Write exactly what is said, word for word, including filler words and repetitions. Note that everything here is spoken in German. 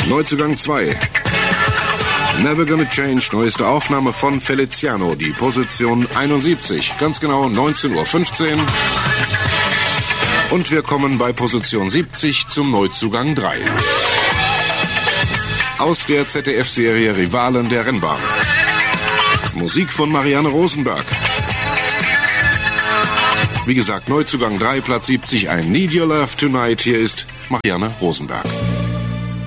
Neuzugang zwei. Never Gonna Change, neueste Aufnahme von Feliciano, die Position einundsiebzig, ganz genau neunzehn Uhr fünfzehn. Und wir kommen bei Position siebzig zum Neuzugang drei. Aus der Z D F-Serie Rivalen der Rennbahn. Musik von Marianne Rosenberg. Wie gesagt, Neuzugang drei, Platz siebzig, ein Need Your Love Tonight. Hier ist Marianne Rosenberg.